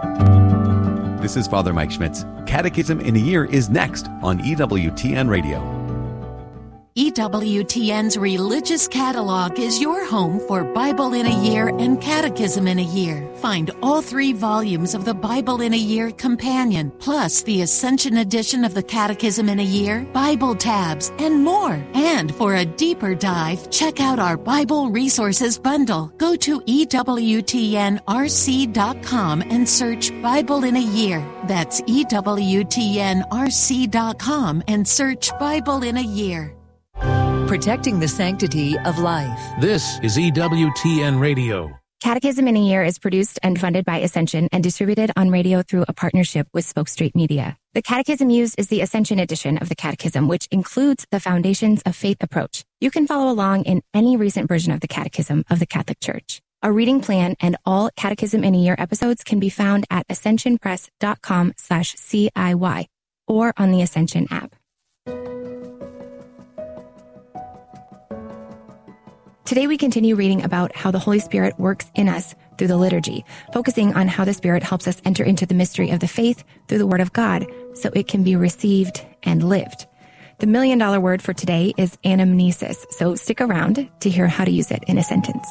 This is Father Mike Schmitz. Catechism in a Year is next on EWTN Radio. EWTN's Religious Catalog is your home for Bible in a Year and Catechism in a Year. Find all 3 volumes of the Bible in a Year Companion, plus the Ascension edition of the Catechism in a Year, Bible tabs, and more. And for a deeper dive, check out our Bible Resources Bundle. Go to EWTNRC.com and search Bible in a Year. That's EWTNRC.com and search Bible in a Year. Protecting the sanctity of life. This is EWTN Radio. Catechism in a Year is produced and funded by Ascension and distributed on radio through a partnership with Spoke Street Media. The catechism used is the Ascension edition of the Catechism, which includes the Foundations of Faith approach. You can follow along in any recent version of the Catechism of the Catholic Church. A reading plan and all Catechism in a Year episodes can be found at ascensionpress.com/CIY or on the Ascension app. Today we continue reading about how the Holy Spirit works in us through the liturgy, focusing on how the Spirit helps us enter into the mystery of the faith through the Word of God so it can be received and lived. The $1 million word for today is anamnesis, so stick around to hear how to use it in a sentence.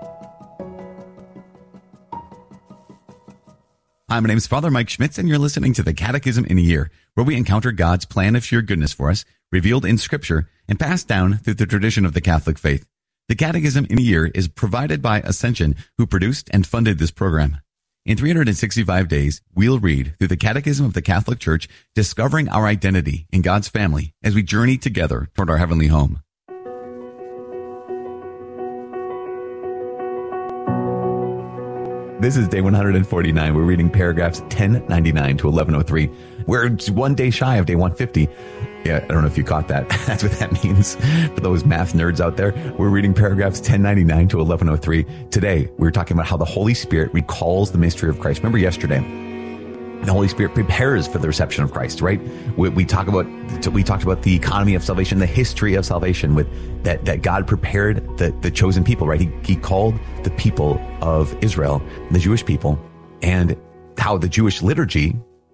Hi, my name is Father Mike Schmitz, and you're listening to the Catechism in a Year, where we encounter God's plan of sheer goodness for us, revealed in Scripture and passed down through the tradition of the Catholic faith. The Catechism in a Year is provided by Ascension, who produced and funded this program. In 365 days, we'll read through the Catechism of the Catholic Church, discovering our identity in God's family as we journey together toward our heavenly home. This is day 149. We're reading paragraphs 1099 to 1103. We're one day shy of day 150. Yeah, I don't know if you caught that. That's what that means. For those math nerds out there, we're reading paragraphs 1099 to 1103. Today, we're talking about how the Holy Spirit recalls the mystery of Christ. Remember yesterday, the Holy Spirit prepares for the reception of Christ, right? We talked about the economy of salvation, the history of salvation, with that God prepared the chosen people, right? He called the people of Israel, the Jewish people, and how the Jewish liturgy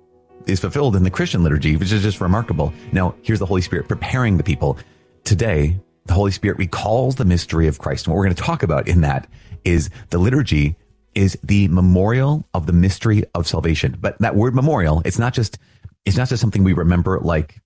is fulfilled in the Christian liturgy, which is just remarkable. Now, here's the Holy Spirit preparing the people. Today, the Holy Spirit recalls the mystery of Christ. And what we're going to talk about in that is the liturgy is the memorial of the mystery of salvation. But that word memorial, it's not just something we remember like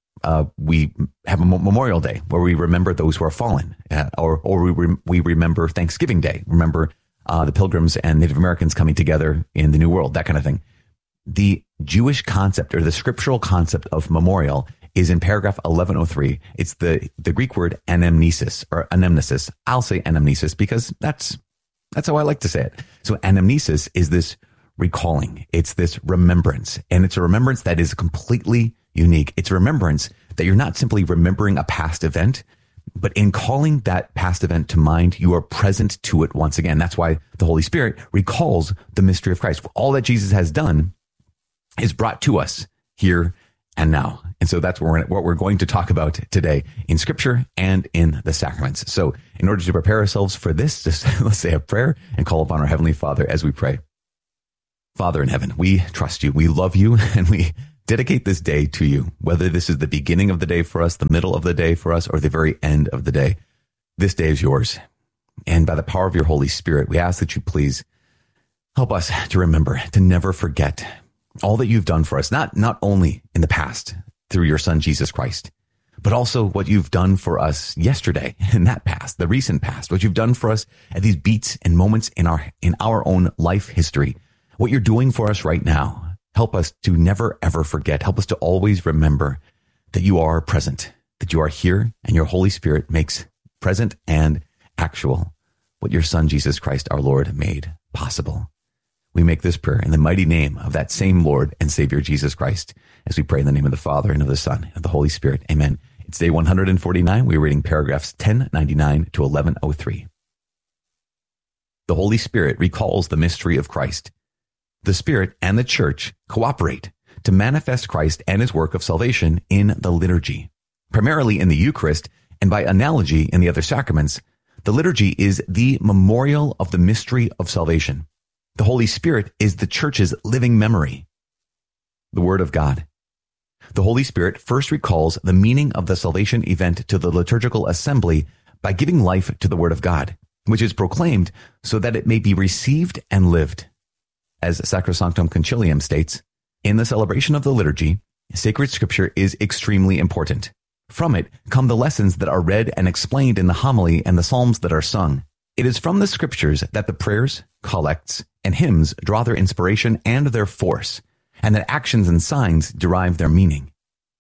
we have a Memorial Day where we remember those who are fallen, or we remember Thanksgiving Day, remember the Pilgrims and Native Americans coming together in the New World, that kind of thing. The Jewish concept, or the scriptural concept of memorial, is in paragraph 1103. It's the Greek word anamnesis or anamnesis. I'll say anamnesis because that's how I like to say it. So anamnesis is this recalling. It's this remembrance, and it's a remembrance that is completely unique. It's a remembrance that you're not simply remembering a past event, but in calling that past event to mind, you are present to it once again. That's why the Holy Spirit recalls the mystery of Christ. All that Jesus has done is brought to us here and now. And so that's what we're going to talk about today in Scripture and in the sacraments. So in order to prepare ourselves for this, just let's say a prayer and call upon our Heavenly Father as we pray. Father in heaven, we trust you, we love you, and we dedicate this day to you, whether this is the beginning of the day for us, the middle of the day for us, or the very end of the day. This day is yours. And by the power of your Holy Spirit, we ask that you please help us to remember, to never forget all that you've done for us, not only in the past through your Son, Jesus Christ, but also what you've done for us yesterday in that past, the recent past, what you've done for us at these beats and moments in our own life history, what you're doing for us right now. Help us to never, ever forget. Help us to always remember that you are present, that you are here, and your Holy Spirit makes present and actual what your Son, Jesus Christ, our Lord, made possible. We make this prayer in the mighty name of that same Lord and Savior, Jesus Christ, as we pray in the name of the Father and of the Son and of the Holy Spirit. Amen. It's day 149. We're reading paragraphs 1099 to 1103. The Holy Spirit recalls the mystery of Christ. The Spirit and the Church cooperate to manifest Christ and his work of salvation in the liturgy, primarily in the Eucharist and by analogy in the other sacraments. The liturgy is the memorial of the mystery of salvation. The Holy Spirit is the church's living memory. The Word of God. The Holy Spirit first recalls the meaning of the salvation event to the liturgical assembly by giving life to the Word of God, which is proclaimed so that it may be received and lived. As Sacrosanctum Concilium states, in the celebration of the liturgy, sacred scripture is extremely important. From it come the lessons that are read and explained in the homily and the psalms that are sung. It is from the scriptures that the prayers, collects, and hymns draw their inspiration and their force, and that actions and signs derive their meaning.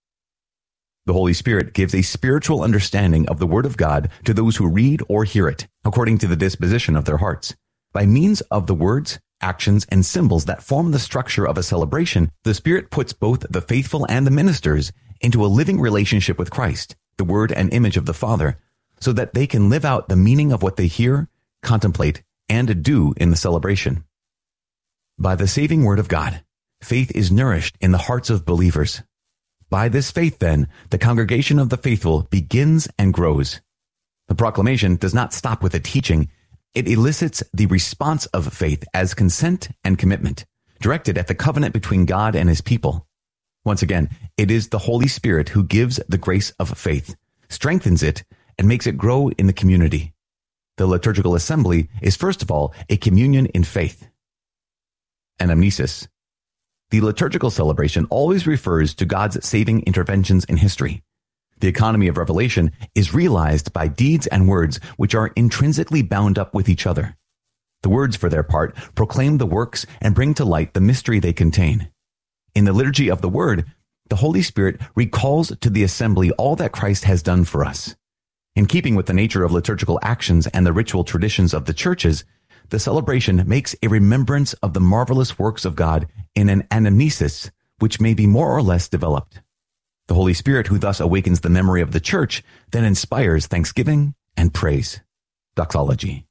The Holy Spirit gives a spiritual understanding of the Word of God to those who read or hear it, according to the disposition of their hearts. By means of the words, actions, and symbols that form the structure of a celebration, the Spirit puts both the faithful and the ministers into a living relationship with Christ, the Word and image of the Father, so that they can live out the meaning of what they hear, contemplate, and do in the celebration. By the saving Word of God, faith is nourished in the hearts of believers. By this faith, then, the congregation of the faithful begins and grows. The proclamation does not stop with the teaching. It elicits the response of faith as consent and commitment, directed at the covenant between God and his people. Once again, it is the Holy Spirit who gives the grace of faith, strengthens it, and makes it grow in the community. The liturgical assembly is first of all a communion in faith. Anamnesis. The liturgical celebration always refers to God's saving interventions in history. The economy of revelation is realized by deeds and words which are intrinsically bound up with each other. The words, for their part, proclaim the works and bring to light the mystery they contain. In the liturgy of the Word, the Holy Spirit recalls to the assembly all that Christ has done for us. In keeping with the nature of liturgical actions and the ritual traditions of the churches, the celebration makes a remembrance of the marvelous works of God in an anamnesis, which may be more or less developed. The Holy Spirit, who thus awakens the memory of the church, then inspires thanksgiving and praise. Doxology.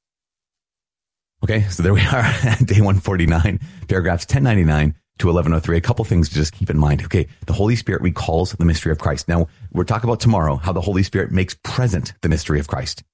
Okay, so there we are, day 149, paragraphs 1099 to 1103. A couple things to just keep in mind. Okay, the Holy Spirit recalls the mystery of Christ. Now, we're talking about tomorrow how the Holy Spirit makes present the mystery of Christ.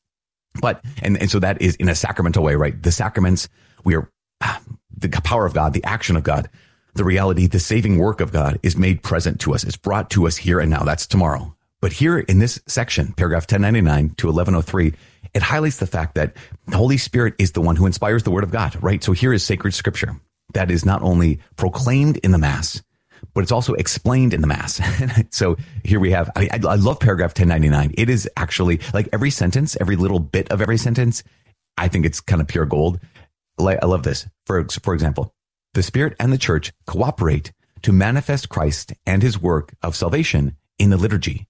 But, and so that is in a sacramental way, right? The sacraments, we are, the power of God, the action of God, the reality, the saving work of God is made present to us. It's brought to us here and now. That's tomorrow. But here in this section, paragraph 1099 to 1103, it highlights the fact that the Holy Spirit is the one who inspires the Word of God, right? So here is sacred scripture that is not only proclaimed in the Mass, but it's also explained in the Mass. So here we have, I love paragraph 1099. It is actually like every sentence, every little bit of every sentence, I think it's kind of pure gold. I love this. For example, the Spirit and the Church cooperate to manifest Christ and his work of salvation in the liturgy.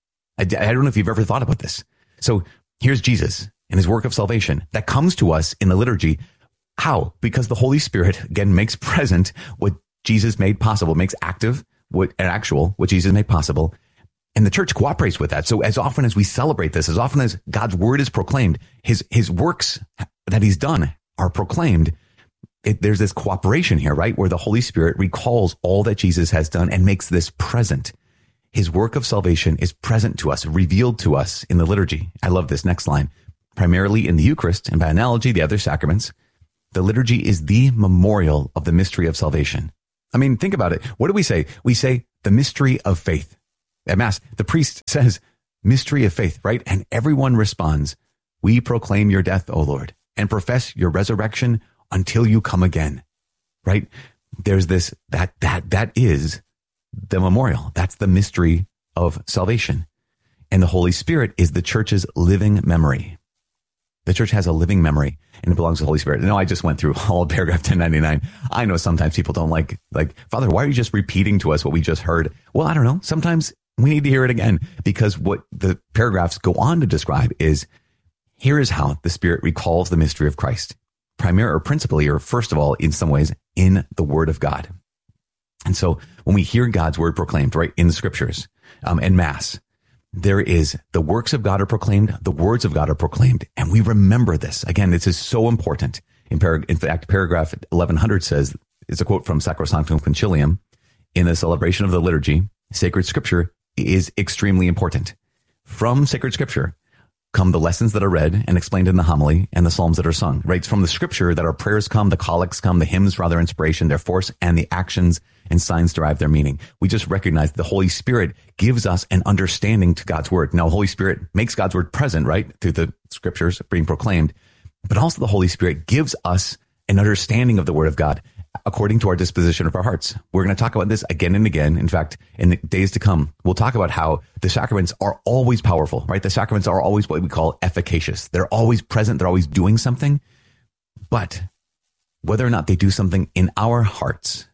I don't know if you've ever thought about this. So here's Jesus and his work of salvation that comes to us in the liturgy. How? Because the Holy Spirit, again, makes present what Jesus made possible, makes active what Jesus made possible. And the church cooperates with that. So as often as we celebrate this, as often as God's word is proclaimed, his works that he's done are proclaimed, there's this cooperation here, right? Where the Holy Spirit recalls all that Jesus has done and makes this present. His work of salvation is present to us, revealed to us in the liturgy. I love this next line. Primarily in the Eucharist and by analogy, the other sacraments, the liturgy is the memorial of the mystery of salvation. I mean, think about it. What do we say? We say the mystery of faith. At Mass, the priest says, mystery of faith, right? And everyone responds, we proclaim your death, O Lord, and profess your resurrection until you come again, right? There's this, that is the memorial. That's the mystery of salvation. And the Holy Spirit is the church's living memory. The church has a living memory and it belongs to the Holy Spirit. No, I just went through all of paragraph 1099. I know sometimes people don't like, Father, why are you just repeating to us what we just heard? Well, I don't know. Sometimes we need to hear it again because what the paragraphs go on to describe is, here is how the Spirit recalls the mystery of Christ, principally, or first of all, in some ways, in the Word of God. And so when we hear God's word proclaimed, right, in the scriptures, and Mass, there is the works of God are proclaimed, the words of God are proclaimed, and we remember this. Again, this is so important. In fact, paragraph 1100 says, it's a quote from Sacrosanctum Concilium, in the celebration of the liturgy, sacred scripture is extremely important. From sacred scripture, come the lessons that are read and explained in the homily and the psalms that are sung, right? It's from the scripture that our prayers come, the collects come, the hymns draw their inspiration, their force, and the actions and signs derive their meaning. We just recognize the Holy Spirit gives us an understanding to God's word. Now, Holy Spirit makes God's word present, right? Through the scriptures being proclaimed, but also the Holy Spirit gives us an understanding of the word of God according to our disposition of our hearts. We're going to talk about this again and again. In fact, in the days to come, we'll talk about how the sacraments are always powerful, right? The sacraments are always what we call efficacious. They're always present. They're always doing something. But whether or not they do something in our hearts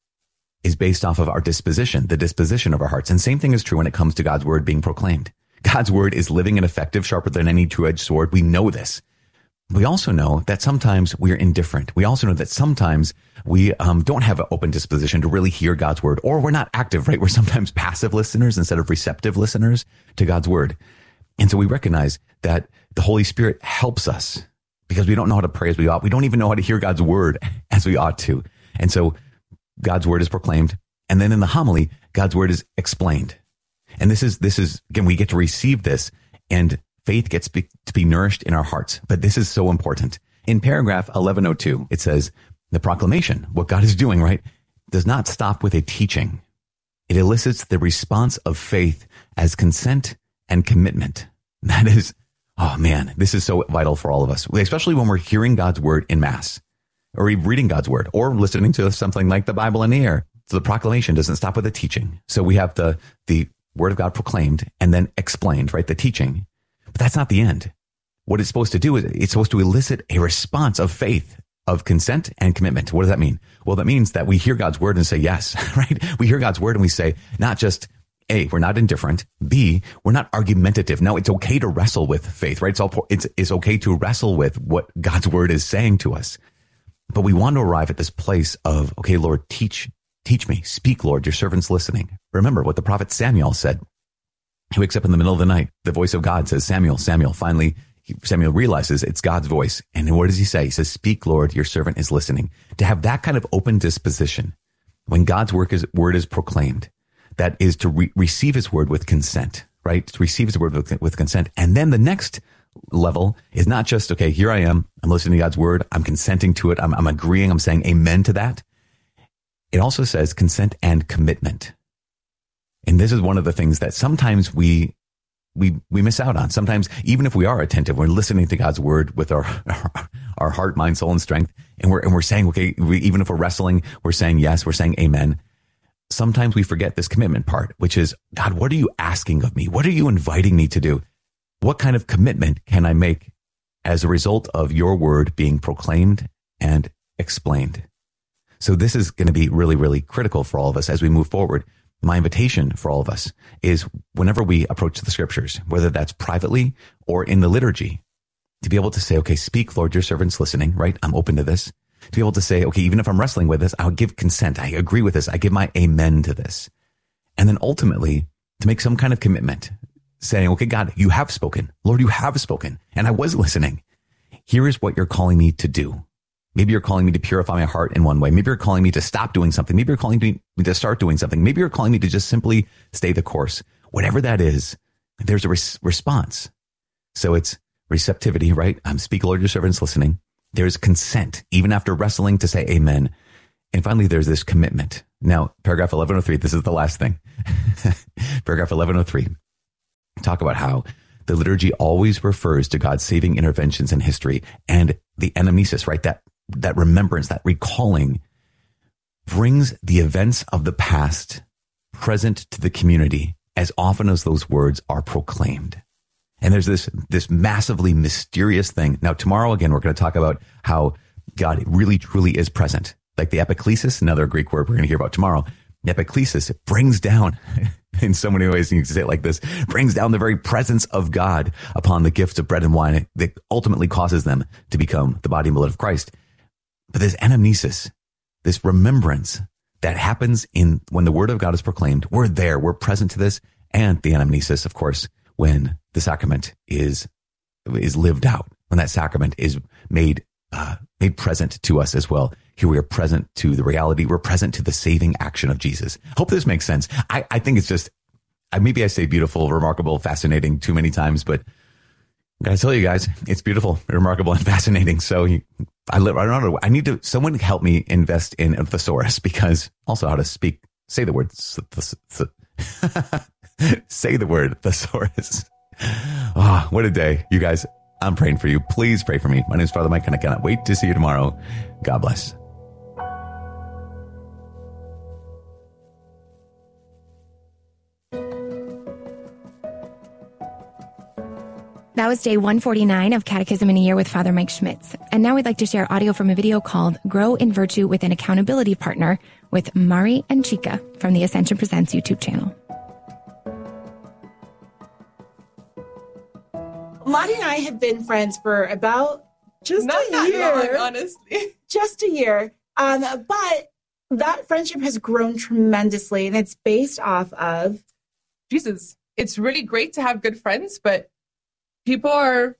is based off of our disposition, the disposition of our hearts. And same thing is true when it comes to God's word being proclaimed. God's word is living and effective, sharper than any two-edged sword. We know this. We also know that sometimes we're indifferent. We also know that sometimes we don't have an open disposition to really hear God's word, or we're not active, right? We're sometimes passive listeners instead of receptive listeners to God's word. And so we recognize that the Holy Spirit helps us because we don't know how to pray as we ought. We don't even know how to hear God's word as we ought to. And so God's word is proclaimed. And then in the homily, God's word is explained. And this is, again, we get to receive this, and faith gets to be nourished in our hearts. But this is so important. In paragraph 1102, it says, the proclamation, what God is doing, right, does not stop with a teaching. It elicits the response of faith as consent and commitment. That is, oh man, this is so vital for all of us, especially when we're hearing God's word in Mass, or reading God's word, or listening to something like the Bible in the air. So the proclamation doesn't stop with a teaching. So we have the word of God proclaimed and then explained, right, the teaching. But that's not the end. What it's supposed to do is it's supposed to elicit a response of faith, of consent and commitment. What does that mean? Well, that means that we hear God's word and say yes, right? We hear God's word and we say, not just A, we're not indifferent. B, we're not argumentative. No, it's okay to wrestle with faith, right? It's okay to wrestle with what God's word is saying to us. But we want to arrive at this place of, okay, Lord, teach me. Speak, Lord, your servant's listening. Remember what the prophet Samuel said. He wakes up in the middle of the night. The voice of God says, Samuel, Samuel. Finally, Samuel realizes it's God's voice. And what does he say? He says, speak, Lord, your servant is listening. To have that kind of open disposition when God's word is proclaimed, that is to receive his word with consent, right? To receive his word with consent. And then the next level is not just, okay, here I am. I'm listening to God's word. I'm consenting to it. I'm agreeing. I'm saying amen to that. It also says consent and commitment. And this is one of the things that sometimes we miss out on. Sometimes, even if we are attentive, we're listening to God's word with our heart, mind, soul, and strength. And we're saying, okay, even if we're wrestling, we're saying yes, we're saying amen. Sometimes we forget this commitment part, which is, God, what are you asking of me? What are you inviting me to do? What kind of commitment can I make as a result of your word being proclaimed and explained? So this is going to be really, really critical for all of us as we move forward. My invitation for all of us is whenever we approach the scriptures, whether that's privately or in the liturgy, to be able to say, okay, speak, Lord, your servant's listening, right? I'm open to this. To be able to say, okay, even if I'm wrestling with this, I'll give consent. I agree with this. I give my amen to this. And then ultimately to make some kind of commitment saying, okay, God, you have spoken. Lord, you have spoken. And I was listening. Here is what you're calling me to do. Maybe you're calling me to purify my heart in one way. Maybe you're calling me to stop doing something. Maybe you're calling me to start doing something. Maybe you're calling me to just simply stay the course. Whatever that is, there's a response. So it's receptivity, right? Speak, Lord, your servant's listening. There's consent, even after wrestling, to say amen. And finally, there's this commitment. Now, paragraph 1103, this is the last thing. Paragraph 1103, talk about how the liturgy always refers to God's saving interventions in history, and the anamnesis, right? That remembrance, that recalling brings the events of the past present to the community as often as those words are proclaimed. And there's this massively mysterious thing. Now, tomorrow, again, we're going to talk about how God really, truly is present. Like the epiklesis, another Greek word we're going to hear about tomorrow. The epiklesis, it brings down, in so many ways, you can say it like this, brings down the very presence of God upon the gifts of bread and wine that ultimately causes them to become the body and blood of Christ. But this anamnesis, this remembrance that happens when the word of God is proclaimed, we're there, we're present to this, and the anamnesis, of course, when the sacrament is lived out, when that sacrament is made present to us as well. Here we are present to the reality. We're present to the saving action of Jesus. Hope this makes sense. I think it's just, maybe I say beautiful, remarkable, fascinating too many times, but I gotta tell you guys, it's beautiful, remarkable, and fascinating. So I don't know. I need someone help me invest in a thesaurus, because also how to say the word, say the word thesaurus. Ah, what a day. You guys, I'm praying for you. Please pray for me. My name is Father Mike, and I cannot wait to see you tomorrow. God bless. That was day 149 of Catechism in a Year with Father Mike Schmitz. And now we'd like to share audio from a video called Grow in Virtue with an Accountability Partner with Mari and Chica from the Ascension Presents YouTube channel. Mari and I have been friends for about just Not a that year. long, honestly. Just a year. But that friendship has grown tremendously, and it's based off of... Jesus, it's really great to have good friends, but people are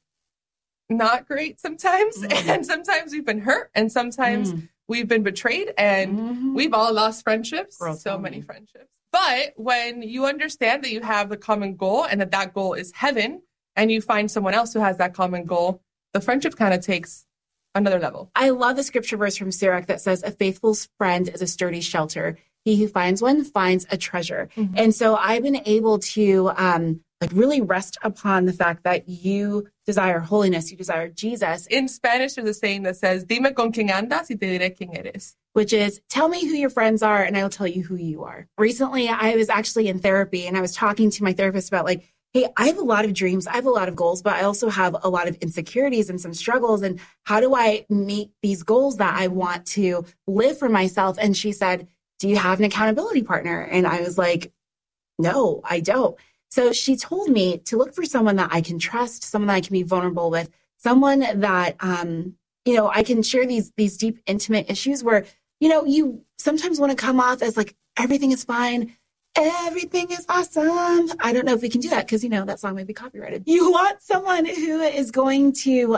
not great sometimes. And sometimes we've been hurt, and sometimes we've been betrayed, and we've all lost friendships, many friendships. But when you understand that you have the common goal and that goal is heaven, and you find someone else who has that common goal, the friendship kind of takes another level. I love the scripture verse from Sirach that says, a faithful friend is a sturdy shelter. He who finds one finds a treasure. And so I've been able to really rest upon the fact that you desire holiness, you desire Jesus. In Spanish, there's a saying that says, dime con quién andas y te diré quién eres. Which is, tell me who your friends are and I will tell you who you are. Recently, I was actually in therapy, and I was talking to my therapist about hey, I have a lot of dreams, I have a lot of goals, but I also have a lot of insecurities and some struggles. And how do I meet these goals that I want to live for myself? And she said, do you have an accountability partner? And I was like, no, I don't. So she told me to look for someone that I can trust, someone that I can be vulnerable with, someone that, I can share these deep, intimate issues where, you sometimes want to come off as everything is fine. Everything is awesome. I don't know if we can do that because, that song may be copyrighted. You want someone who is going to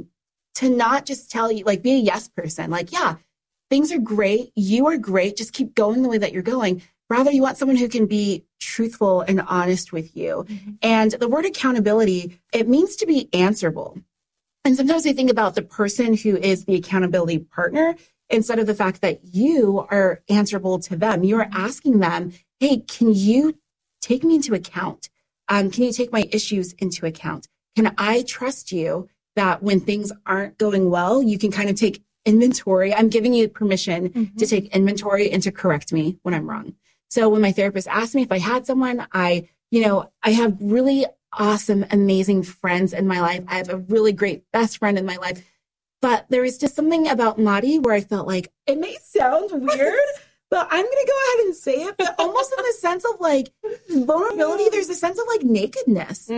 not just tell you, be a yes person. Yeah, things are great. You are great. Just keep going the way that you're going. Rather, you want someone who can be truthful and honest with you. And the word accountability, it means to be answerable. And sometimes we think about the person who is the accountability partner instead of the fact that you are answerable to them. You're asking them, hey, can you take me into account? Can you take my issues into account? Can I trust you that when things aren't going well, you can kind of take inventory? I'm giving you permission to take inventory and to correct me when I'm wrong. So when my therapist asked me if I had someone, I have really awesome, amazing friends in my life. I have a really great best friend in my life. But there was just something about Mari where I felt like it may sound weird, but I'm going to go ahead and say it. But almost in the sense of vulnerability, there's a sense of nakedness.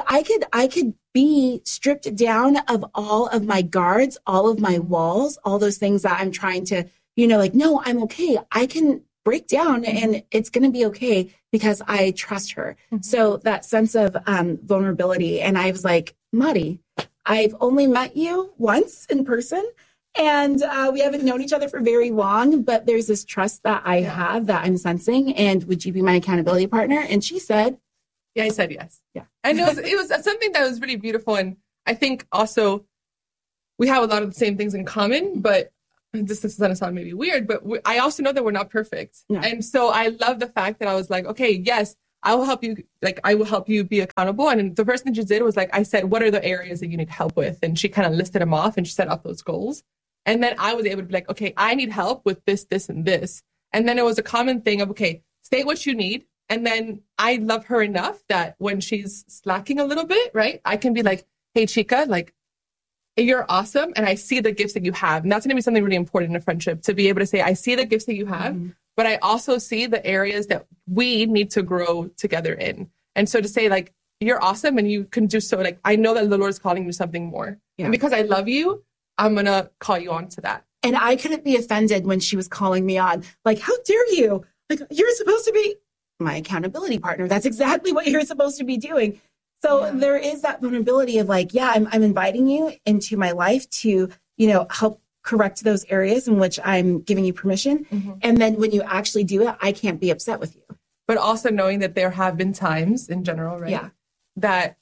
I could be stripped down of all of my guards, all of my walls, all those things that I'm trying to, no, I'm okay. I can break down and it's going to be okay because I trust her. So that sense of vulnerability. And I was like, Mari, I've only met you once in person, and we haven't known each other for very long, but there's this trust that I have that I'm sensing. And would you be my accountability partner? And she said, yeah, I said yes. Yeah. And it was something that was really beautiful. And I think also we have a lot of the same things in common, but this is going to sound maybe weird, but I also know that we're not perfect. No. And so I love the fact that I was like, okay, yes, I will help you. I will help you be accountable. And the first thing she did was I said, what are the areas that you need help with? And she kind of listed them off and she set up those goals. And then I was able to be like, okay, I need help with this, this, and this. And then it was a common thing of, okay, state what you need. And then I love her enough that when she's slacking a little bit, right, I can be like, hey, Chica, you're awesome. And I see the gifts that you have. And that's going to be something really important in a friendship, to be able to say, I see the gifts that you have, but I also see the areas that we need to grow together in. And so to say, you're awesome and you can do so, I know that the Lord is calling you to something more. Yeah. And because I love you, I'm going to call you on to that. And I couldn't be offended when she was calling me on. How dare you? You're supposed to be my accountability partner. That's exactly what you're supposed to be doing. So there is that vulnerability of I'm inviting you into my life to, help correct those areas in which I'm giving you permission. And then when you actually do it, I can't be upset with you. But also knowing that there have been times in general, right? Yeah. That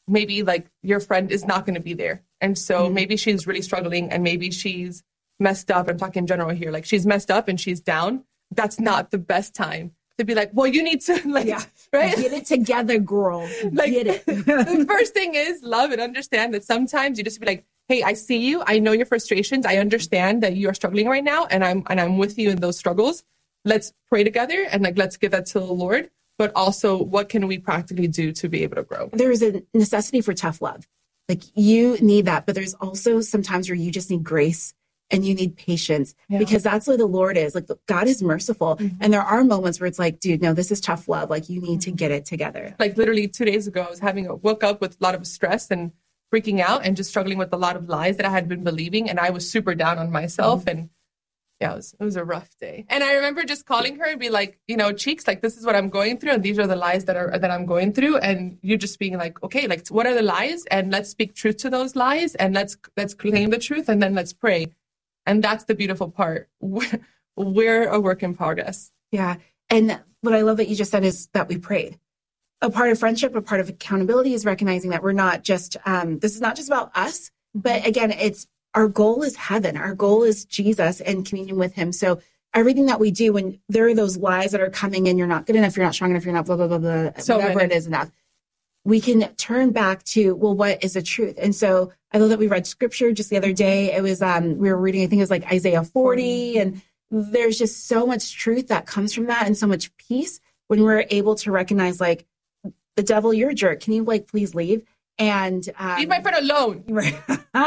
maybe like your friend is not going to be there. And so maybe she's really struggling and maybe she's messed up. I'm talking in general here. Like she's messed up and she's down. That's not the best time to be like, well, you need to right? Get it together, girl. Like, get it. The first thing is love and understand that sometimes you just be like, hey, I see you. I know your frustrations. I understand that you are struggling right now. And I'm with you in those struggles. Let's pray together and like, let's give that to the Lord. But also, what can we practically do to be able to grow? There is a necessity for tough love. Like you need that, but there's also sometimes where you just need grace and you need patience because that's what the Lord is. Like God is merciful. And there are moments where it's like, dude, no, this is tough love. Like you need to get it together. Like literally 2 days ago, I was woke up with a lot of stress and freaking out and just struggling with a lot of lies that I had been believing. And I was super down on myself. And yeah, it was a rough day. And I remember just calling her and be like, Cheeks, like this is what I'm going through. And these are the lies that I'm going through. And you just being like, okay, like what are the lies? And let's speak truth to those lies. And let's claim the truth. And then let's pray. And that's the beautiful part. We're a work in progress. Yeah. And what I love that you just said is that we prayed. A part of friendship, a part of accountability is recognizing that we're not just, this is not just about us, but again, our goal is heaven. Our goal is Jesus and communion with him. So everything that we do, when there are those lies that are coming in, you're not good enough, you're not strong enough, you're not blah, blah, blah, blah, whatever it is enough. We can turn back to, well, what is the truth? And so I know that we read scripture just the other day. It was, we were reading, I think it was like Isaiah 40. And there's just so much truth that comes from that and so much peace when we're able to recognize like, the devil, you're a jerk. Can you like, please leave? And leave my friend alone. Right.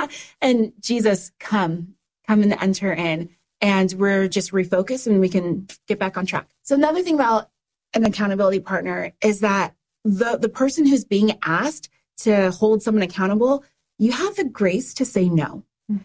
And Jesus, come and enter in. And we're just refocused and we can get back on track. So another thing about an accountability partner is that the person who's being asked to hold someone accountable, you have the grace to say no.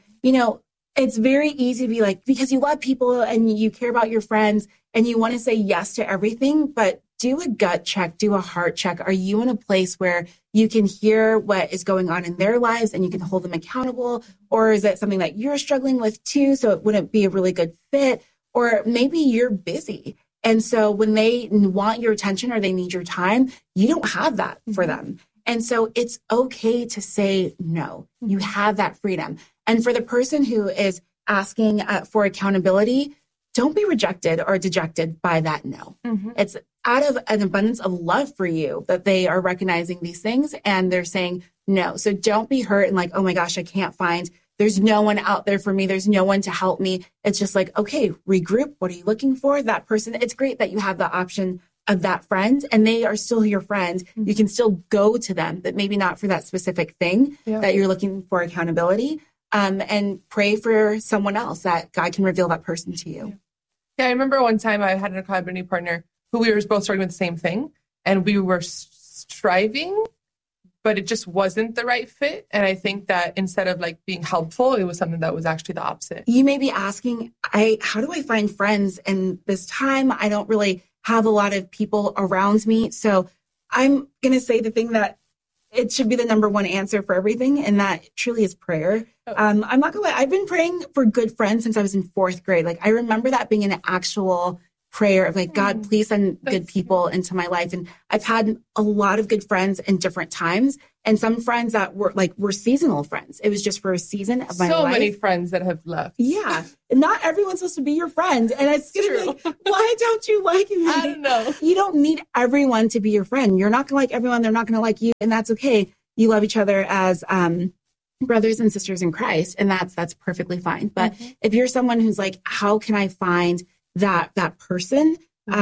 It's very easy to be like, because you love people and you care about your friends and you want to say yes to everything, but do a gut check, do a heart check. Are you in a place where you can hear what is going on in their lives and you can hold them accountable? Or is it something that you're struggling with too? So it wouldn't be a really good fit. Or maybe you're busy. And so when they want your attention or they need your time, you don't have that for them. And so it's okay to say no. You have that freedom. And for the person who is asking for accountability, don't be rejected or dejected by that no. It's out of an abundance of love for you that they are recognizing these things and they're saying no. So don't be hurt and like, oh my gosh, I can't find, there's no one out there for me. There's no one to help me. It's just like, okay, regroup. What are you looking for? That person. It's great that you have the option of that friend and they are still your friend. You can still go to them, but maybe not for that specific thing that you're looking for accountability. And pray for someone else that God can reveal that person to you. Yeah, I remember one time I had an accountability partner who we were both struggling with the same thing and we were striving, but it just wasn't the right fit. And I think that instead of like being helpful, it was something that was actually the opposite. You may be asking, how do I find friends in this time? I don't really have a lot of people around me. So I'm going to say the thing that it should be the number one answer for everything. And that truly is prayer. I'm not going to lie. I've been praying for good friends since I was in 4th grade. Like I remember that being an actual prayer of like, God, please send good people into my life. And I've had a lot of good friends in different times. And some friends that were seasonal friends. It was just for a season of my life. So many friends that have left. Yeah. Not everyone's supposed to be your friend. And it's going to be like, why don't you like me? I don't know. You don't need everyone to be your friend. You're not going to like everyone. They're not going to like you. And that's okay. You love each other as brothers and sisters in Christ. And that's perfectly fine. But if you're someone who's like, how can I find that person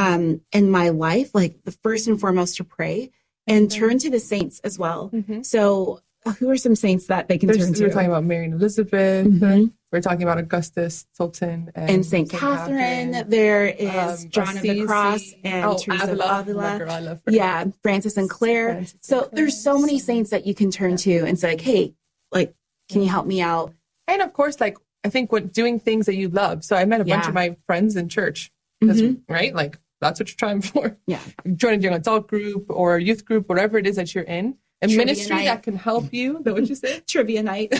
in my life? Like the first and foremost to pray and turn to the saints as well. So who are some saints that they can turn to? We're talking about Mary and Elizabeth. We're talking about Augustus Tolton and St. Catherine. There is John of the Cross and Teresa of Avila. Yeah, Francis and Clare. So there's so many saints that you can turn to and say, like, hey, like, can you help me out? And of course, like, I think doing things that you love. So I met a bunch of my friends in church, right? Like, that's what you're trying for. Yeah. Join a young adult group or youth group, whatever it is that you're in. A ministry that can help you. Is that what you said? Trivia night.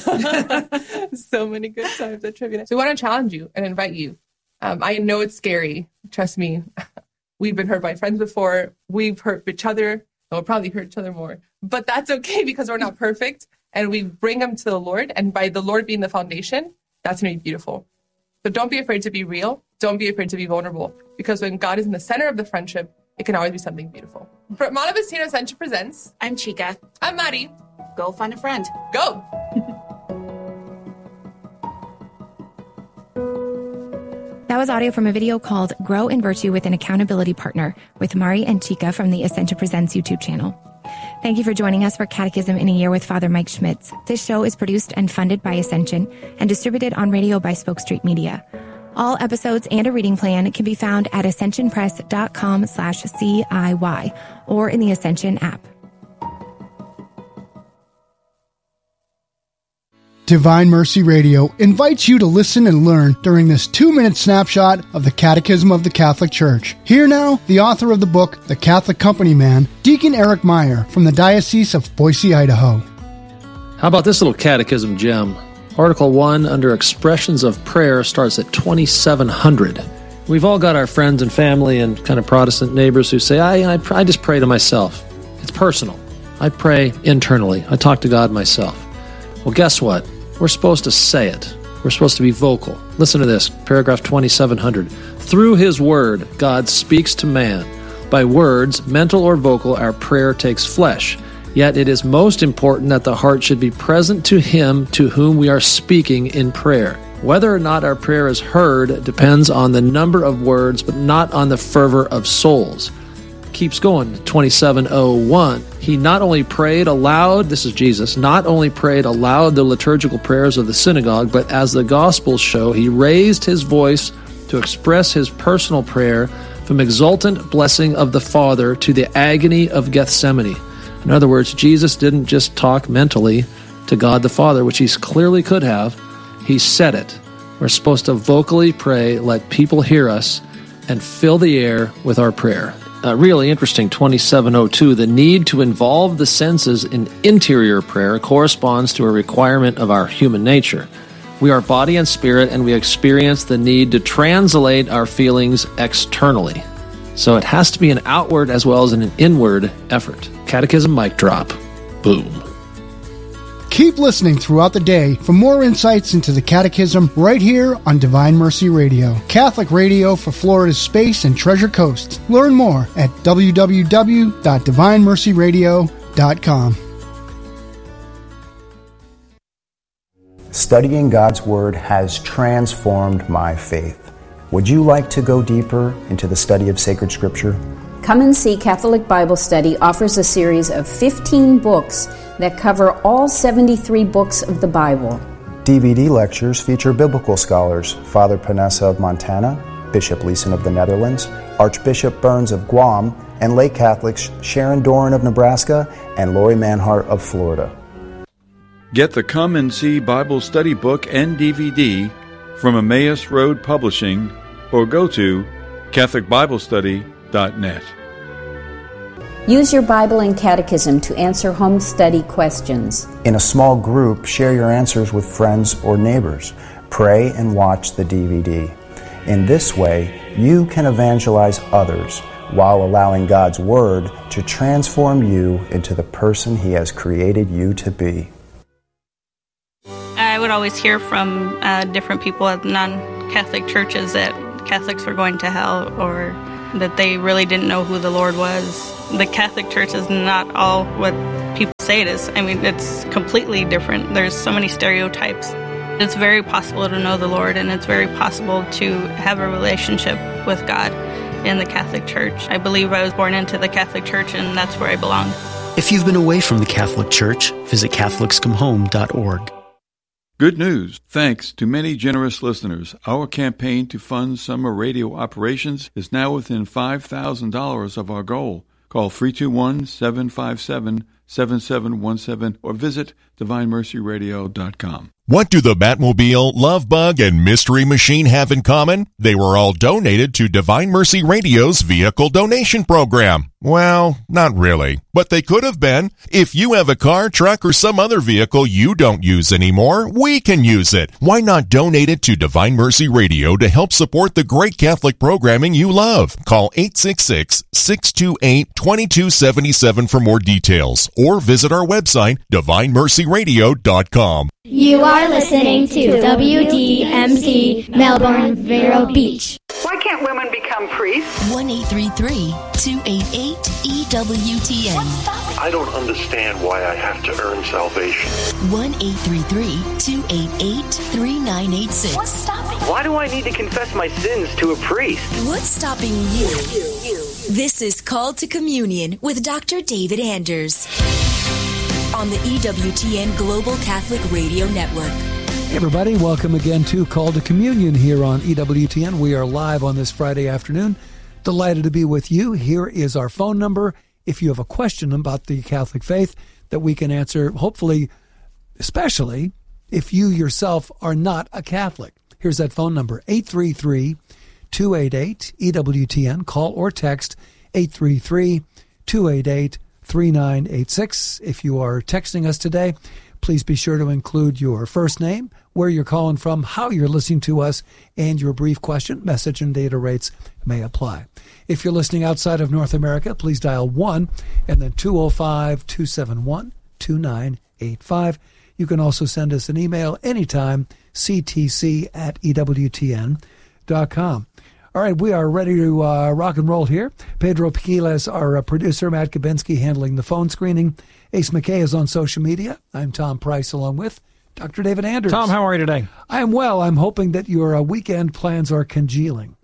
So many good times at trivia night. So we want to challenge you and invite you. I know it's scary. Trust me. We've been hurt by friends before. We've hurt each other. we'll probably hurt each other more. But that's okay because we're not perfect. And we bring them to the Lord. And by the Lord being the foundation, that's going to be beautiful. So don't be afraid to be real. Don't be afraid to be vulnerable. Because when God is in the center of the friendship, it can always be something beautiful. For Mala Vecino Ascension Presents, I'm Chica. I'm Mari. Go find a friend. Go! That was audio from a video called Grow in Virtue with an Accountability Partner with Mari and Chica from the Ascension Presents YouTube channel. Thank you for joining us for Catechism in a Year with Father Mike Schmitz. This show is produced and funded by Ascension and distributed on radio by Spoke Street Media. All episodes and a reading plan can be found at ascensionpress.com/CIY or in the Ascension app. Divine Mercy Radio invites you to listen and learn during this 2-minute snapshot of the Catechism of the Catholic Church. Here now, the author of the book, The Catholic Company Man, Deacon Eric Meyer from the Diocese of Boise, Idaho. How about this little catechism gem? Article 1 under Expressions of Prayer starts at 2700. We've all got our friends and family and kind of Protestant neighbors who say, I just pray to myself. It's personal. I pray internally. I talk to God myself. Well, guess what? We're supposed to say it. We're supposed to be vocal. Listen to this, paragraph 2700. Through His Word, God speaks to man. By words, mental or vocal, our prayer takes flesh. Yet it is most important that the heart should be present to Him to whom we are speaking in prayer. Whether or not our prayer is heard depends on the number of words, but not on the fervor of souls. Keeps going, 2701. He not only prayed aloud, this is Jesus, not only prayed aloud the liturgical prayers of the synagogue, but as the Gospels show, He raised His voice to express His personal prayer from exultant blessing of the Father to the agony of Gethsemane. In other words, Jesus didn't just talk mentally to God the Father, which He clearly could have. He said it. We're supposed to vocally pray, let people hear us, and fill the air with our prayer. Really interesting, 2702. The need to involve the senses in interior prayer corresponds to a requirement of our human nature. We are body and spirit, and we experience the need to translate our feelings externally. So it has to be an outward as well as an inward effort. Catechism mic drop. Boom. Keep listening throughout the day for more insights into the Catechism right here on Divine Mercy Radio, Catholic radio for Florida's Space and Treasure Coast. Learn more at www.divinemercyradio.com. Studying God's Word has transformed my faith. Would you like to go deeper into the study of sacred Scripture? Come and See Catholic Bible Study offers a series of 15 books that cover all 73 books of the Bible. DVD lectures feature biblical scholars Father Panessa of Montana, Bishop Leeson of the Netherlands, Archbishop Burns of Guam, and lay Catholics Sharon Doran of Nebraska and Lori Manhart of Florida. Get the Come and See Bible Study book and DVD from Emmaus Road Publishing or go to CatholicBibleStudy.net. Use your Bible and Catechism to answer home study questions. In a small group, share your answers with friends or neighbors. Pray and watch the DVD. In this way, you can evangelize others while allowing God's Word to transform you into the person He has created you to be. I would always hear from different people at non-Catholic churches that Catholics were going to hell or that they really didn't know who the Lord was. The Catholic Church is not all what people say it is. I mean, it's completely different. There's so many stereotypes. It's very possible to know the Lord, and it's very possible to have a relationship with God in the Catholic Church. I believe I was born into the Catholic Church, and that's where I belong. If you've been away from the Catholic Church, visit CatholicsComeHome.org. Good news. Thanks to many generous listeners, our campaign to fund summer radio operations is now within $5,000 of our goal. Call 321-757-7717 or visit DivineMercyRadio.com. What do the Batmobile, Love Bug, and Mystery Machine have in common? They were all donated to Divine Mercy Radio's Vehicle Donation Program. Well, not really, but they could have been. If you have a car, truck, or some other vehicle you don't use anymore, we can use it. Why not donate it to Divine Mercy Radio to help support the great Catholic programming you love? Call 866-628-2277 for more details, or visit our website, divinemercyradio.com. You are listening to WDMC Melbourne, Vero Beach. Why can't women become priests? 1-833-288-EWTN. I don't understand why I have to earn salvation. 1-833-288-3986. What's stopping? Why do I need to confess my sins to a priest? What's stopping you? This is Called to Communion with Dr. David Anders on the EWTN Global Catholic Radio Network. Hey everybody, welcome again to Call to Communion here on EWTN. We are live on this Friday afternoon. Delighted to be with you. Here is our phone number. If you have a question about the Catholic faith that we can answer, hopefully, especially if you yourself are not a Catholic. Here's that phone number, 833-288-EWTN. Call or text 833-288-3986. If you are texting us today, please be sure to include your first name, where you're calling from, how you're listening to us, and your brief question. Message and data rates may apply. If you're listening outside of North America, please dial 1 and then 205-271-2985. You can also send us an email anytime, ctc@ewtn.com. All right, we are ready to rock and roll here. Pedro Piquiles, our producer, Matt Kabinski handling the phone screening. Ace McKay is on social media. I'm Tom Price, along with Dr. David Anders. Tom, how are you today? I am well. I'm hoping that your weekend plans are congealing.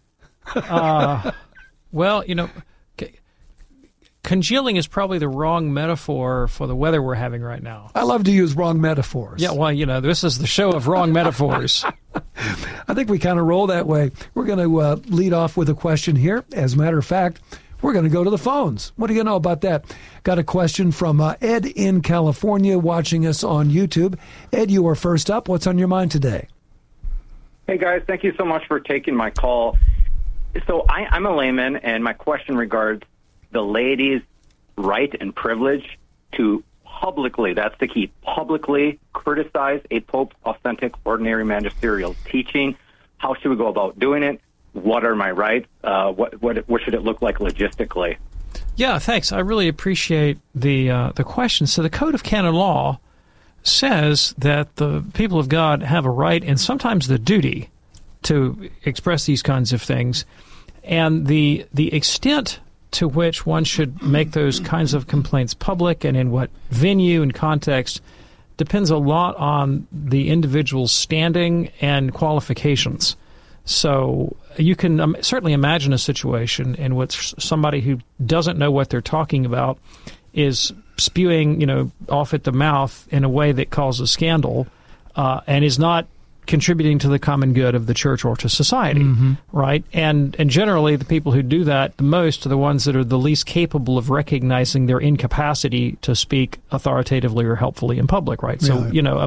Well, you know, congealing is probably the wrong metaphor for the weather we're having right now. I love to use wrong metaphors. Yeah, well, you know, this is the show of wrong metaphors. I think we kind of roll that way. We're going to lead off with a question here. As a matter of fact, we're going to go to the phones. What do you know about that? Got a question from Ed in California watching us on YouTube. Ed, you are first up. What's on your mind today? Hey, guys. Thank you so much for taking my call. So I'm a layman, and my question regards the laity's right and privilege to publicly, that's the key, publicly criticize a Pope's authentic ordinary magisterial teaching. How should we go about doing it? What are my rights? What should it look like logistically? Yeah, thanks. I really appreciate the question. So the Code of Canon Law says that the people of God have a right and sometimes the duty to express these kinds of things, and the extent to which one should make those kinds of complaints public and in what venue and context depends a lot on the individual's standing and qualifications. So you can certainly imagine a situation in which somebody who doesn't know what they're talking about is spewing, you know, off at the mouth in a way that causes scandal and is not contributing to the common good of the church or to society, right? And generally, the people who do that the most are the ones that are the least capable of recognizing their incapacity to speak authoritatively or helpfully in public, right? So, you know,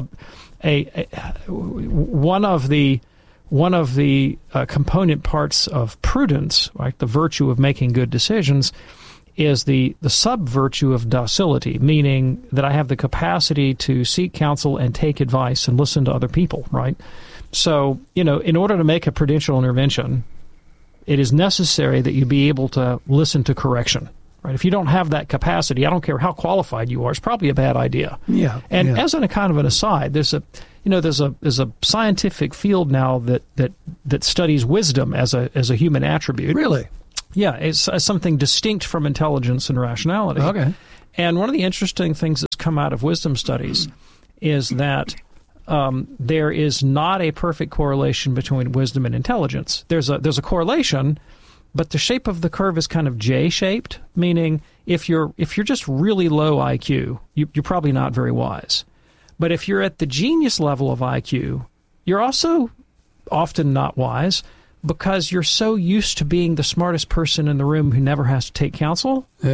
one of the component parts of prudence, right, the virtue of making good decisions, is the sub-virtue of docility, meaning that I have the capacity to seek counsel and take advice and listen to other people, right? So, you know, in order to make a prudential intervention, it is necessary that you be able to listen to correction, right? If you don't have that capacity, I don't care how qualified you are, it's probably a bad idea. Yeah. And as a kind of an aside, there's a scientific field now that studies wisdom as a human attribute. Really? Yeah, it's something distinct from intelligence and rationality. Okay. And one of the interesting things that's come out of wisdom studies is that there is not a perfect correlation between wisdom and intelligence. There's a correlation, but the shape of the curve is kind of J-shaped, meaning if you're just really low IQ, you're probably not very wise. But if you're at the genius level of IQ, you're also often not wise, because you're so used to being the smartest person in the room who never has to take counsel. Yeah.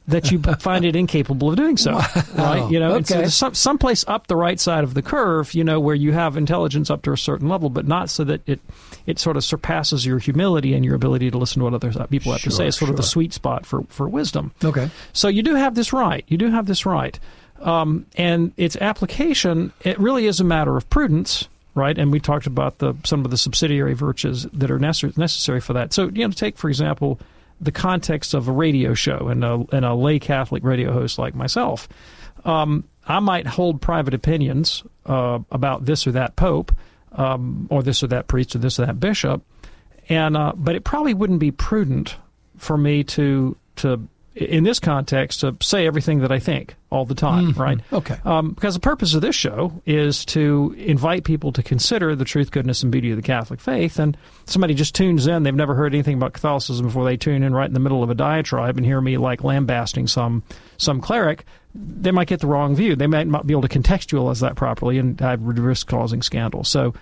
that you find it incapable of doing so, right? You know, Okay. and so there's someplace up the right side of the curve, you know, where you have intelligence up to a certain level, but not so that it sort of surpasses your humility and your ability to listen to what other people have to say. It's sort of the sweet spot for wisdom. Okay. So you do have this right. You do have this right. And its application, it really is a matter of prudence, right? And we talked about some of the subsidiary virtues that are necessary for that. So, you know, take, for example, the context of a radio show and a lay Catholic radio host like myself. I might hold private opinions about this or that pope, or this or that priest, or this or that bishop, and but it probably wouldn't be prudent for me to in this context to say everything that I think all the time, right? Okay. Because the purpose of this show is to invite people to consider the truth, goodness, and beauty of the Catholic faith. And somebody just tunes in, they've never heard anything about Catholicism before they tune in right in the middle of a diatribe and hear me like lambasting some cleric. They might get the wrong view. They might not be able to contextualize that properly, and I would risk causing scandal. So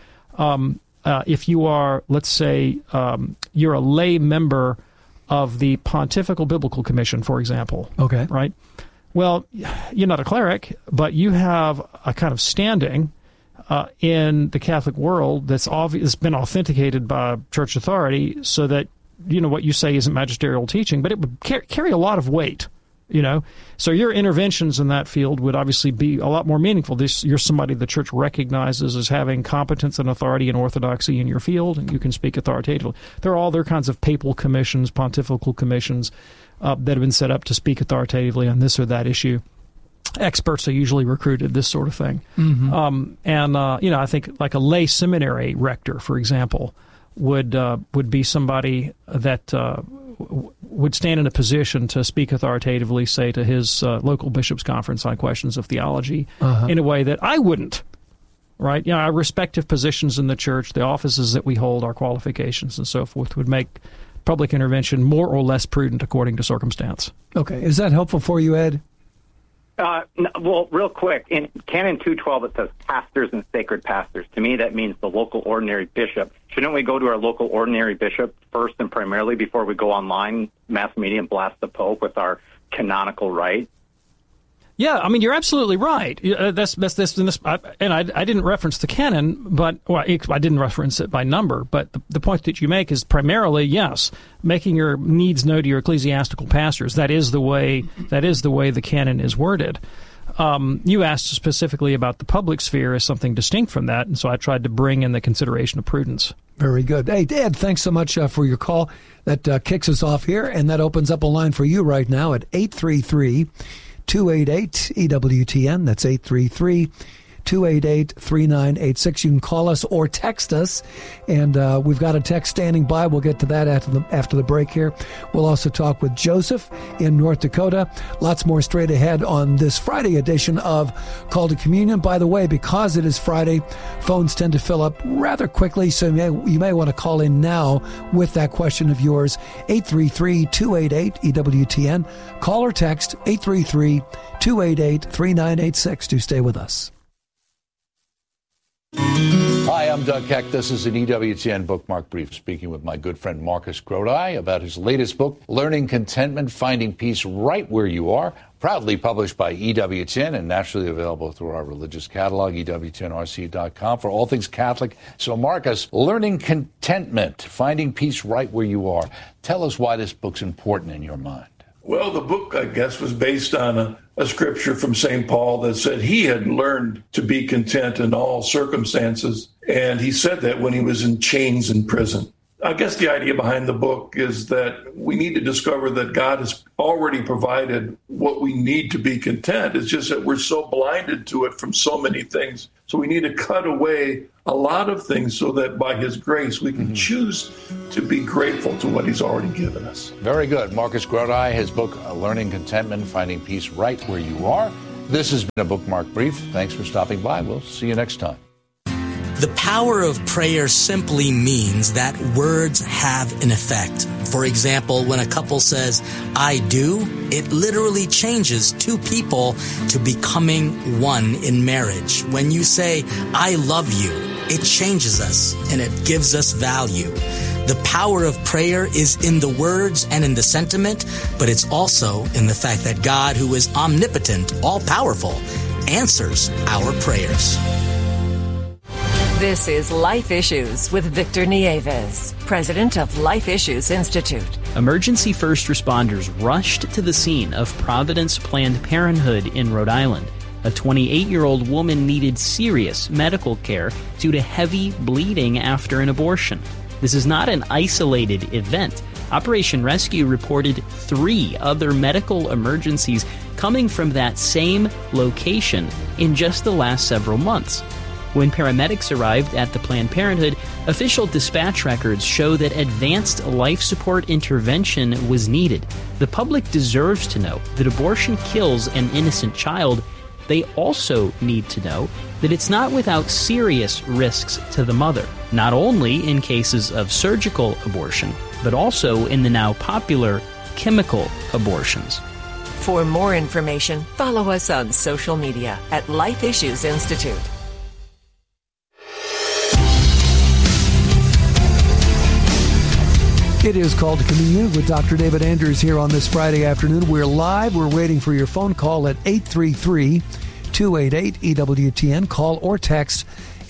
if you are, let's say, you're a lay member of the Pontifical Biblical Commission, for example. Okay. Right? Well, you're not a cleric, but you have a kind of standing in the Catholic world that's been authenticated by church authority, so that, you know, what you say isn't magisterial teaching, but it would carry a lot of weight, you know. So your interventions in that field would obviously be a lot more meaningful. You're somebody the church recognizes as having competence and authority and orthodoxy in your field, and you can speak authoritatively. There are all other kinds of papal commissions, pontifical commissions that have been set up to speak authoritatively on this or that issue. Experts are usually recruited, this sort of thing. Mm-hmm. You know, I think like a lay seminary rector, for example, would be somebody that would stand in a position to speak authoritatively, say, to his local bishops' conference on questions of theology in a way that I wouldn't, right? You know, our respective positions in the church, the offices that we hold, our qualifications and so forth would make public intervention more or less prudent according to circumstance. Okay. Is that helpful for you, Ed? Well, real quick, in Canon 212, it says pastors and sacred pastors. To me, that means the local ordinary bishop. Shouldn't we go to our local ordinary bishop first and primarily before we go online, mass media, and blast the Pope with our canonical right? Yeah, I mean, you're absolutely right. That's and I didn't reference the canon, but I didn't reference it by number. But the point that you make is primarily, yes, making your needs known to your ecclesiastical pastors. That is the way the canon is worded. You asked specifically about the public sphere as something distinct from that, and so I tried to bring in the consideration of prudence. Very good. Hey, Ed, thanks so much for your call. That kicks us off here, and that opens up a line for you right now at 833-288-EWTN. That's 833-288-3986. You can call us or text us, and we've got a text standing by. We'll get to that after the break here. We'll also talk with Joseph in North Dakota. Lots more straight ahead on this Friday edition of Call to Communion. By the way, because it is Friday, phones tend to fill up rather quickly, so you may want to call in now with that question of yours, 833-288-EWTN. Call or text 833-288-3986 to stay with us. Hi, I'm Doug Heck. This is an EWTN Bookmark Brief, speaking with my good friend Marcus Grodi about his latest book, Learning Contentment, Finding Peace Right Where You Are, proudly published by EWTN and nationally available through our religious catalog, EWTNRC.com, for all things Catholic. So, Marcus, Learning Contentment, Finding Peace Right Where You Are. Tell us why this book's important in your mind. Well, the book, I guess, was based on a scripture from St. Paul that said he had learned to be content in all circumstances. And he said that when he was in chains in prison. I guess the idea behind the book is that we need to discover that God has already provided what we need to be content. It's just that we're so blinded to it from so many things. So we need to cut away a lot of things so that by his grace we can choose to be grateful to what he's already given us. Very good. Marcus Grodi, his book, Learning Contentment, Finding Peace Right Where You Are. This has been a Bookmark Brief. Thanks for stopping by. We'll see you next time. The power of prayer simply means that words have an effect. For example, when a couple says, I do, it literally changes two people to becoming one in marriage. When you say, I love you, it changes us and it gives us value. The power of prayer is in the words and in the sentiment, but it's also in the fact that God, who is omnipotent, all-powerful, answers our prayers. This is Life Issues with Victor Nieves, president of Life Issues Institute. Emergency first responders rushed to the scene of Providence Planned Parenthood in Rhode Island. A 28-year-old woman needed serious medical care due to heavy bleeding after an abortion. This is not an isolated event. Operation Rescue reported 3 other medical emergencies coming from that same location in just the last several months. When paramedics arrived at the Planned Parenthood, official dispatch records show that advanced life support intervention was needed. The public deserves to know that abortion kills an innocent child. They also need to know that it's not without serious risks to the mother, not only in cases of surgical abortion, but also in the now popular chemical abortions. For more information, follow us on social media at Life Issues Institute. It is Called to Communion with Dr. David Anders here on this Friday afternoon. We're live. We're waiting for your phone call at 833-288-EWTN. Call or text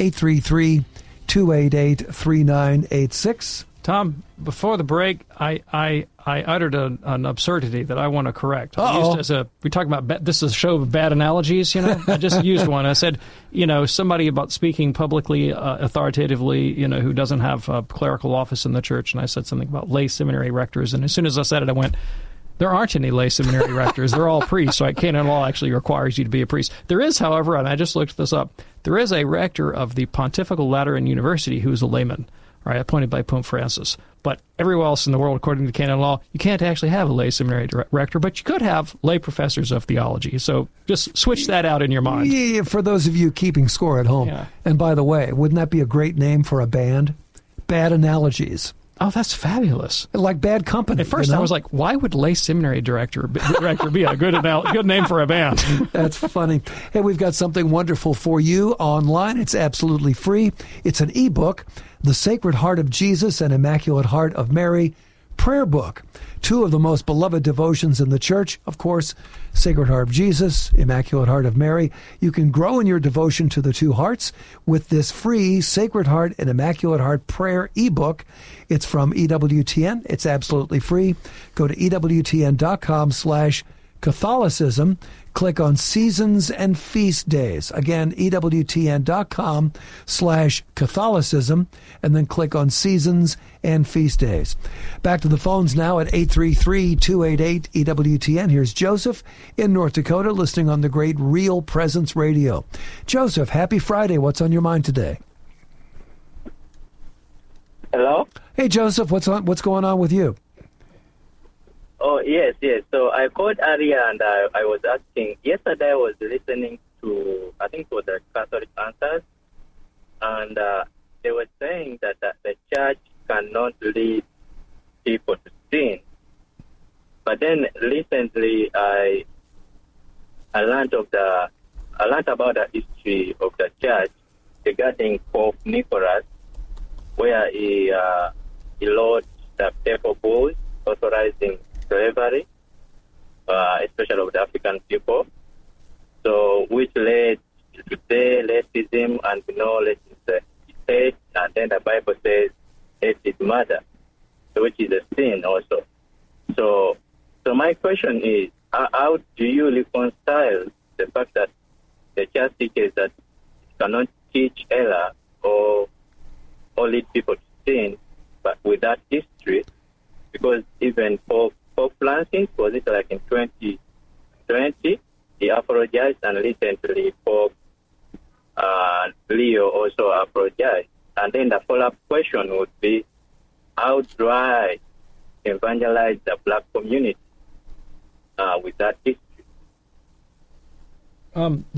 833-288-3986. Tom, before the break, I uttered an absurdity that I want to correct. We talk about this is a show of bad analogies. I just used one. I said, somebody about speaking publicly, authoritatively, who doesn't have a clerical office in the church, and I said something about lay seminary rectors, and as soon as I said it, I went, there aren't any lay seminary rectors. They're all priests. So canon law actually requires you to be a priest. There is, however, and I just looked this up, there is a rector of the Pontifical Lateran University who's a layman. Right, appointed by Pope Francis. But everywhere else in the world, according to canon law, you can't actually have a lay seminary rector, but you could have lay professors of theology. So just switch that out in your mind. Yeah, for those of you keeping score at home. Yeah. And by the way, wouldn't that be a great name for a band? Bad Analogies. Oh, that's fabulous. Like Bad Company. At first, I was like, why would lay seminary director be a good name for a band? That's funny. Hey, we've got something wonderful for you online. It's absolutely free. It's an ebook, The Sacred Heart of Jesus and Immaculate Heart of Mary Prayer Book. 2 of the most beloved devotions in the church, of course, Sacred Heart of Jesus, Immaculate Heart of Mary. You can grow in your devotion to the 2 hearts with this free Sacred Heart and Immaculate Heart Prayer ebook. It's from EWTN. It's absolutely free. Go to EWTN.com/Catholicism. Click on Seasons and Feast Days. Again, EWTN.com/Catholicism, and then click on Seasons and Feast Days. Back to the phones now at 833-288-EWTN. Here's Joseph in North Dakota, listening on the great Real Presence Radio. Joseph, happy Friday. What's on your mind today? Hello? Hey, Joseph, what's going on with you? Oh, yes. So I called earlier and I was asking, yesterday I was listening to, I think it was the Catholic Answers, and they were saying that the church cannot lead people to sin. But then recently I learned about the history of the church regarding Pope Nicholas, where he wrote the papal bulls authorizing slavery, especially of the African people, so which led to today racism and less is hate, and then the Bible says hate is murder, so which is a sin also. So my question is, how do you reconcile the fact that the church teaches that it cannot teach error or lead people to sin, but with that history? Because even Pope Francis, was it like in 2020, he apologized, and recently Pope Leo also apologized. And then the follow-up question would be, how do I evangelize the black community with that history?